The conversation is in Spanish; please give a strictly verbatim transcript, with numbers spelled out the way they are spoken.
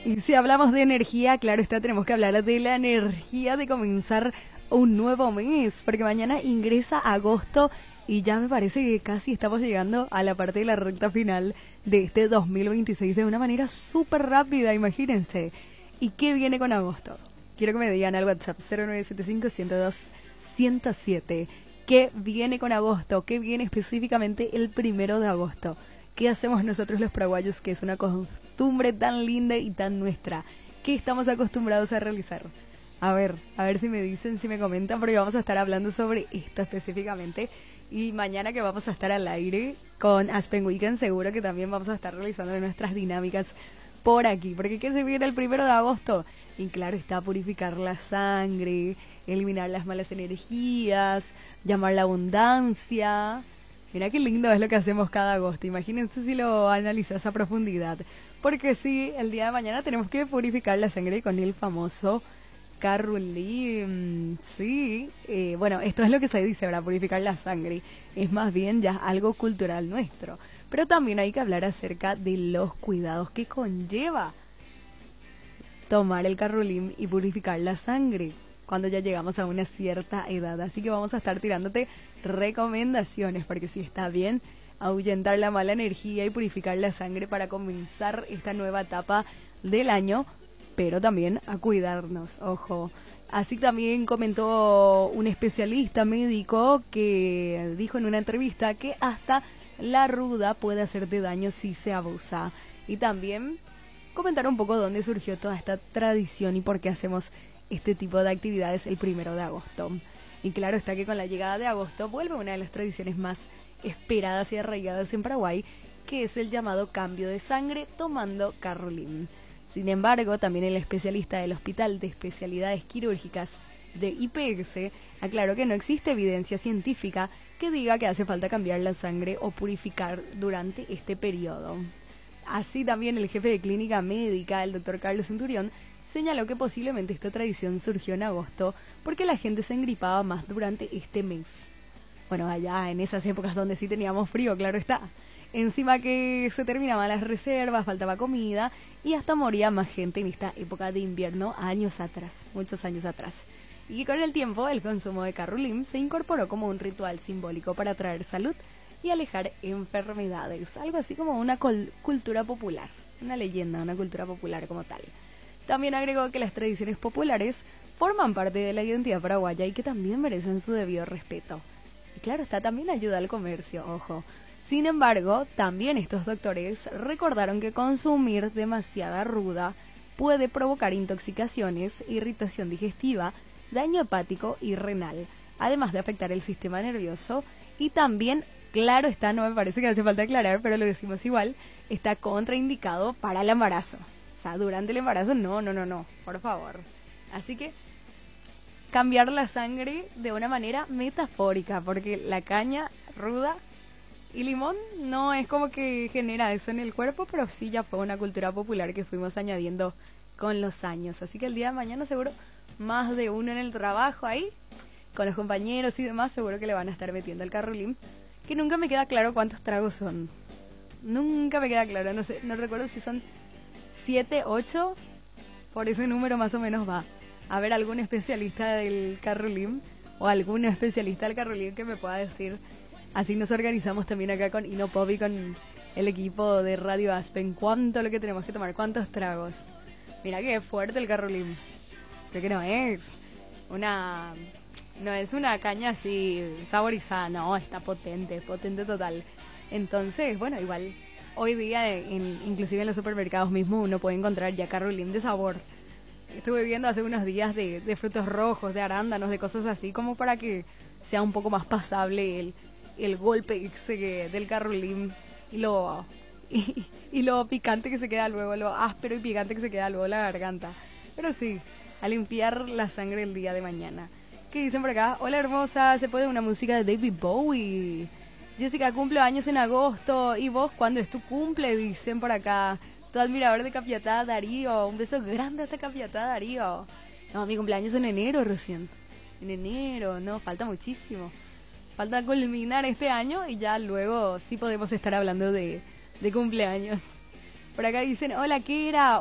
Y si hablamos de energía, claro está, tenemos que hablar de la energía de comenzar un nuevo mes, porque mañana ingresa agosto y ya me parece que casi estamos llegando a la parte de la recta final de este dos mil veintiséis de una manera súper rápida, imagínense. ¿Y qué viene con agosto? Quiero que me digan al WhatsApp cero nueve siete cinco, uno cero dos, uno cero siete. ¿Qué viene con agosto? ¿Qué viene específicamente el primero de agosto? ¿Qué hacemos nosotros los paraguayos, que es una costumbre tan linda y tan nuestra? ¿Qué estamos acostumbrados a realizar? A ver, a ver si me dicen, si me comentan, porque vamos a estar hablando sobre esto específicamente. Y mañana que vamos a estar al aire con Aspen Weekend, seguro que también vamos a estar realizando nuestras dinámicas por aquí. Porque ¿qué se viene el primero de agosto? Y claro, está purificar la sangre, eliminar las malas energías, llamar la abundancia. Mira qué lindo es lo que hacemos cada agosto. Imagínense si lo analizas a profundidad. Porque sí, el día de mañana tenemos que purificar la sangre con el famoso Carrulim. Sí, eh, bueno, esto es lo que se dice, ¿verdad? Purificar la sangre. Es más bien ya algo cultural nuestro. Pero también hay que hablar acerca de los cuidados que conlleva tomar el Carrulim y purificar la sangre cuando ya llegamos a una cierta edad. Así que vamos a estar tirándote recomendaciones, porque si está bien ahuyentar la mala energía y purificar la sangre para comenzar esta nueva etapa del año, pero también a cuidarnos, ojo. Así también comentó un especialista médico que dijo en una entrevista que hasta la ruda puede hacerte daño si se abusa. Y también comentar un poco dónde surgió toda esta tradición y por qué hacemos este tipo de actividades el primero de agosto. Y claro está que con la llegada de agosto vuelve una de las tradiciones más esperadas y arraigadas en Paraguay, que es el llamado cambio de sangre tomando Carrulim. Sin embargo, también el especialista del Hospital de Especialidades Quirúrgicas de I P S aclaró que no existe evidencia científica que diga que hace falta cambiar la sangre o purificar durante este periodo. Así también el jefe de clínica médica, el doctor Carlos Centurión, señaló que posiblemente esta tradición surgió en agosto porque la gente se engripaba más durante este mes. Bueno, allá en esas épocas donde sí teníamos frío, claro está. Encima que se terminaban las reservas, faltaba comida y hasta moría más gente en esta época de invierno años atrás, muchos años atrás. Y que con el tiempo el consumo de Carrulim se incorporó como un ritual simbólico para traer salud y alejar enfermedades, algo así como una cultura popular, una leyenda, una cultura popular como tal. También agregó que las tradiciones populares forman parte de la identidad paraguaya y que también merecen su debido respeto. Y claro, está también ayuda al comercio, ojo. Sin embargo, también estos doctores recordaron que consumir demasiada ruda puede provocar intoxicaciones, irritación digestiva, daño hepático y renal, además de afectar el sistema nervioso y también, claro está, no me parece que hace falta aclarar, pero lo decimos igual, está contraindicado para el embarazo. O sea, durante el embarazo, no, no, no, no, por favor. Así que cambiar la sangre de una manera metafórica, porque la caña ruda y limón no es como que genera eso en el cuerpo, pero sí ya fue una cultura popular que fuimos añadiendo con los años. Así que el día de mañana seguro más de uno en el trabajo ahí, con los compañeros y demás, seguro que le van a estar metiendo el Carrulim, que nunca me queda claro cuántos tragos son. Nunca me queda claro, no sé, no recuerdo si son siete, ocho, por ese número más o menos va. A ver, algún especialista del Carrulim o algún especialista del Carrulim que me pueda decir. Así nos organizamos también acá con Inopop y con el equipo de Radio Aspen. ¿Cuánto es lo que tenemos que tomar? ¿Cuántos tragos? Mira que fuerte el Carrulim. Creo que no es una... No es una caña así saborizada, no, está potente, potente total. Entonces, bueno, igual hoy día, en, inclusive en los supermercados mismos, uno puede encontrar ya Carrulim de sabor. Estuve viendo hace unos días de, de frutos rojos, de arándanos, de cosas así, como para que sea un poco más pasable el, el golpe ese del Carrulim y lo, y, y lo picante que se queda luego, lo áspero y picante que se queda luego en la garganta. Pero sí, a limpiar la sangre el día de mañana. ¿Qué dicen por acá? Hola hermosa, ¿se puede una música de David Bowie? Jessica cumple años en agosto. ¿Y vos cuándo es tu cumple? Dicen por acá. Tu admirador de Capiatá, Darío. Un beso grande hasta Capiatá, Darío. No, mi cumpleaños en enero recién. En enero, no, falta muchísimo. Falta culminar este año y ya luego sí podemos estar hablando de, de cumpleaños. Por acá dicen, hola, ¿qué era?